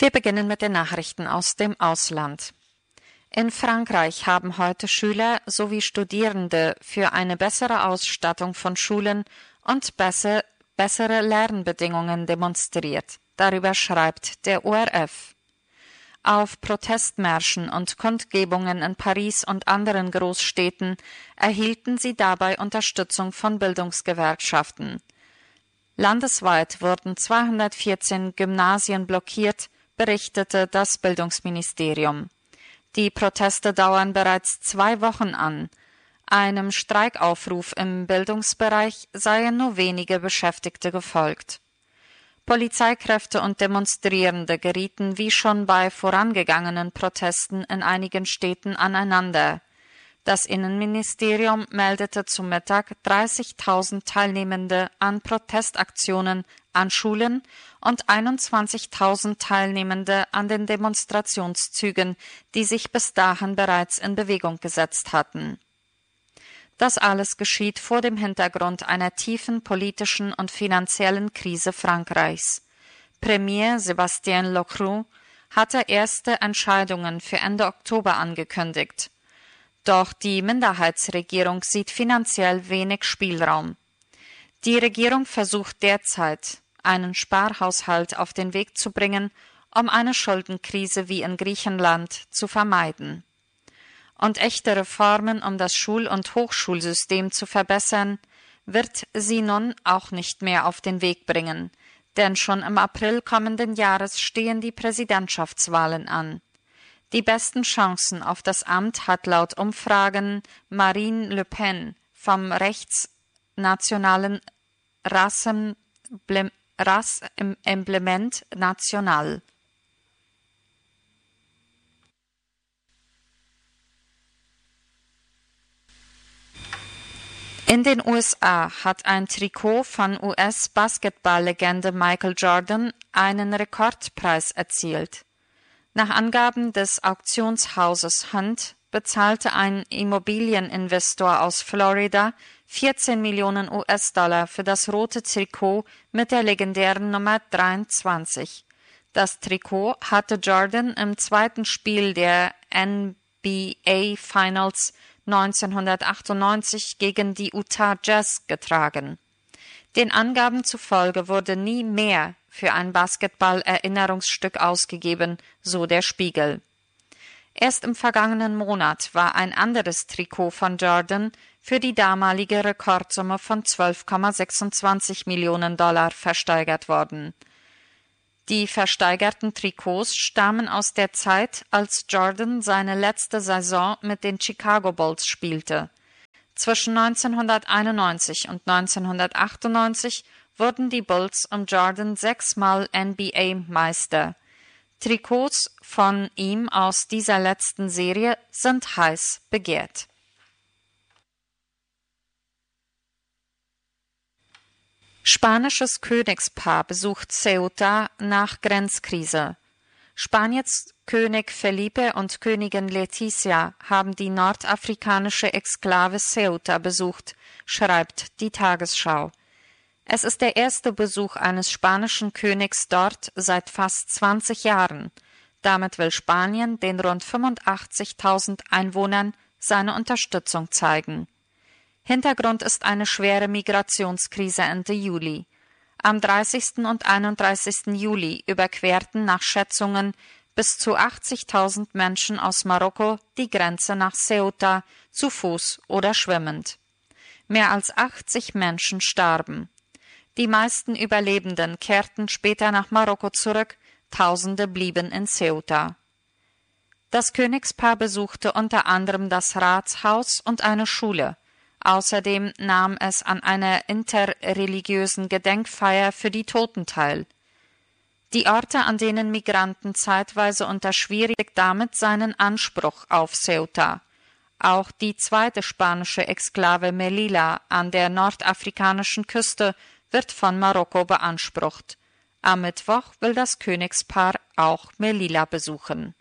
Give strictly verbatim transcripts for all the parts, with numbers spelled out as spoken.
Wir beginnen mit den Nachrichten aus dem Ausland. In Frankreich haben heute Schüler sowie Studierende für eine bessere Ausstattung von Schulen und besser, bessere Lernbedingungen demonstriert. Darüber schreibt der O R F. Auf Protestmärschen und Kundgebungen in Paris und anderen Großstädten erhielten sie dabei Unterstützung von Bildungsgewerkschaften. Landesweit wurden zweihundertvierzehn Gymnasien blockiert, berichtete das Bildungsministerium. Die Proteste dauern bereits zwei Wochen an. Einem Streikaufruf im Bildungsbereich seien nur wenige Beschäftigte gefolgt. Polizeikräfte und Demonstrierende gerieten wie schon bei vorangegangenen Protesten in einigen Städten aneinander. Das Innenministerium meldete zum Mittag dreißigtausend Teilnehmende an Protestaktionen an Schulen und einundzwanzigtausend Teilnehmende an den Demonstrationszügen, die sich bis dahin bereits in Bewegung gesetzt hatten. Das alles geschieht vor dem Hintergrund einer tiefen politischen und finanziellen Krise Frankreichs. Premier Sébastien Lecornu hatte erste Entscheidungen für Ende Oktober angekündigt. Doch die Minderheitsregierung sieht finanziell wenig Spielraum. Die Regierung versucht derzeit, einen Sparhaushalt auf den Weg zu bringen, um eine Schuldenkrise wie in Griechenland zu vermeiden. Und echte Reformen, um das Schul- und Hochschulsystem zu verbessern, wird sie nun auch nicht mehr auf den Weg bringen, denn schon im April kommenden Jahres stehen die Präsidentschaftswahlen an. Die besten Chancen auf das Amt hat laut Umfragen Marine Le Pen vom rechtsnationalen Rassemblement National. In den U S A hat ein Trikot von U S-Basketballlegende Michael Jordan einen Rekordpreis erzielt. Nach Angaben des Auktionshauses Hunt bezahlte ein Immobilieninvestor aus Florida vierzehn Millionen U S-Dollar für das rote Trikot mit der legendären Nummer dreiundzwanzig. Das Trikot hatte Jordan im zweiten Spiel der N B A Finals neunzehnhundertachtundneunzig gegen die Utah Jazz getragen. Den Angaben zufolge wurde nie mehr für ein Basketball-Erinnerungsstück ausgegeben, so der Spiegel. Erst im vergangenen Monat war ein anderes Trikot von Jordan für die damalige Rekordsumme von zwölf Komma sechsundzwanzig Millionen Dollar versteigert worden. Die versteigerten Trikots stammen aus der Zeit, als Jordan seine letzte Saison mit den Chicago Bulls spielte. Zwischen neunzehnhunderteinundneunzig und neunzehnhundertachtundneunzig wurden die Bulls um Jordan sechsmal N B A-Meister. Trikots von ihm aus dieser letzten Serie sind heiß begehrt. Spanisches Königspaar besucht Ceuta nach Grenzkrise. Spaniens König Felipe und Königin Letizia haben die nordafrikanische Exklave Ceuta besucht, schreibt die Tagesschau. Es ist der erste Besuch eines spanischen Königs dort seit fast zwanzig Jahren. Damit will Spanien den rund fünfundachtzigtausend Einwohnern seine Unterstützung zeigen. Hintergrund ist eine schwere Migrationskrise Ende Juli. Am dreißigsten und einunddreißigsten Juli überquerten nach Schätzungen bis zu achtzigtausend Menschen aus Marokko die Grenze nach Ceuta, zu Fuß oder schwimmend. Mehr als achtzig Menschen starben. Die meisten Überlebenden kehrten später nach Marokko zurück, Tausende blieben in Ceuta. Das Königspaar besuchte unter anderem das Ratshaus und eine Schule. Außerdem nahm es an einer interreligiösen Gedenkfeier für die Toten teil. Die Orte, an denen Migranten zeitweise unter schwierig damit seinen Anspruch auf Ceuta. Auch die zweite spanische Exklave Melilla an der nordafrikanischen Küste wird von Marokko beansprucht. Am Mittwoch will das Königspaar auch Melilla besuchen.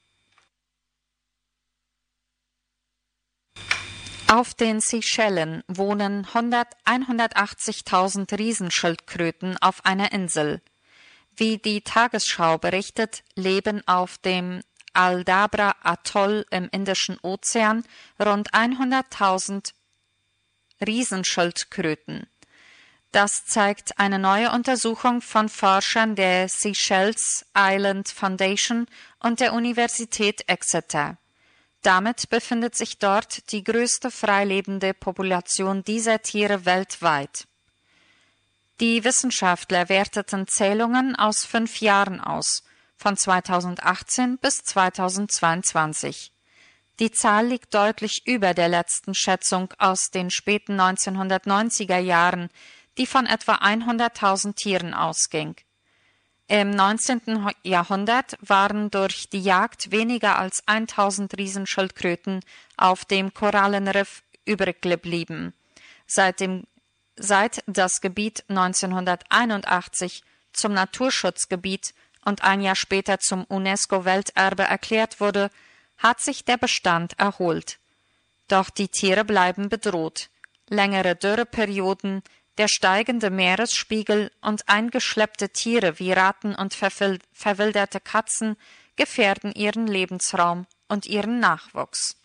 Auf den Seychellen wohnen hundertachtzigtausend Riesenschildkröten auf einer Insel. Wie die Tagesschau berichtet, leben auf dem Aldabra Atoll im Indischen Ozean rund hunderttausend Riesenschildkröten. Das zeigt eine neue Untersuchung von Forschern der Seychelles Island Foundation und der Universität Exeter. Damit befindet sich dort die größte freilebende Population dieser Tiere weltweit. Die Wissenschaftler werteten Zählungen aus fünf Jahren aus, von zweitausendachtzehn bis zweitausendzweiundzwanzig. Die Zahl liegt deutlich über der letzten Schätzung aus den späten neunzehnhundertneunziger Jahren, die von etwa hunderttausend Tieren ausging. Im neunzehnten Jahrhundert waren durch die Jagd weniger als tausend Riesenschildkröten auf dem Korallenriff übrig geblieben. Seit, dem, seit das Gebiet neunzehnhunderteinundachtzig zum Naturschutzgebiet und ein Jahr später zum UNESCO-Welterbe erklärt wurde, hat sich der Bestand erholt. Doch die Tiere bleiben bedroht. Längere Dürreperioden, der steigende Meeresspiegel und eingeschleppte Tiere wie Ratten und verwilderte Katzen gefährden ihren Lebensraum und ihren Nachwuchs.